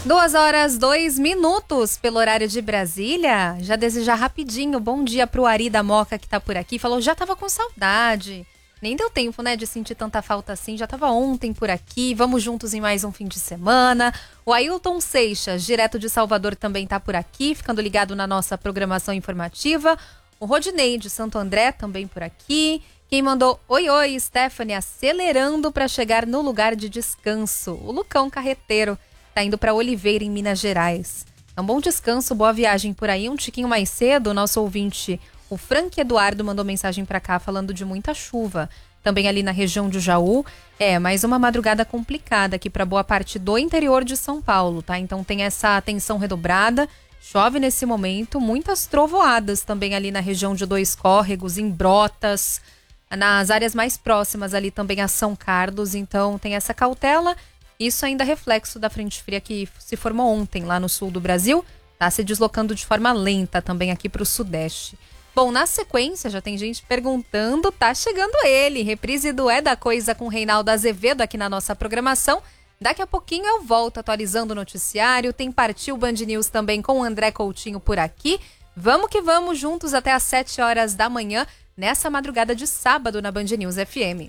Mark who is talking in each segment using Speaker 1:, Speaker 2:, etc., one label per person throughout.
Speaker 1: 2h02 pelo horário de Brasília. Já desejar rapidinho bom dia pro Ari da Moca que tá por aqui. Falou, já tava com saudade. Nem deu tempo, né, de sentir tanta falta assim. Já tava ontem por aqui. Vamos juntos em mais um fim de semana. O Ailton Seixas, direto de Salvador, também tá por aqui, ficando ligado na nossa programação informativa. O Rodinei de Santo André também por aqui. Quem mandou oi, Stephanie, acelerando para chegar no lugar de descanso. O Lucão Carreteiro tá indo para Oliveira, em Minas Gerais. Então, bom descanso, boa viagem por aí. Um tiquinho mais cedo, o nosso ouvinte, o Frank Eduardo, mandou mensagem para cá falando de muita chuva. Também ali na região de Jaú. Mais uma madrugada complicada aqui para boa parte do interior de São Paulo, tá? Então tem essa atenção redobrada. Chove nesse momento, muitas trovoadas também ali na região de Dois Córregos, em Brotas, nas áreas mais próximas ali também a São Carlos. Então tem essa cautela. Isso ainda é reflexo da frente fria que se formou ontem lá no sul do Brasil. Tá se deslocando de forma lenta também aqui para o sudeste. Bom, na sequência, já tem gente perguntando, tá chegando ele. Reprise do É da Coisa com Reinaldo Azevedo aqui na nossa programação. Daqui a pouquinho eu volto atualizando o noticiário. Tem Partiu Band News também com o André Coutinho por aqui. Vamos que vamos juntos até às 7 horas da manhã, nessa madrugada de sábado na Band News FM.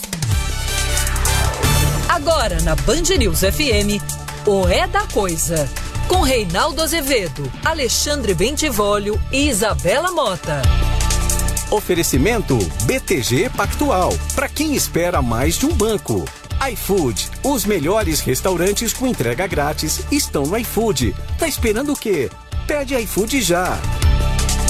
Speaker 2: Agora na Band News FM, o É da Coisa, com Reinaldo Azevedo, Alexandre Bentivolio e Isabela Mota.
Speaker 3: Oferecimento BTG Pactual, para quem espera mais de um banco. iFood, os melhores restaurantes com entrega grátis estão no iFood. Tá esperando o quê? Pede iFood já.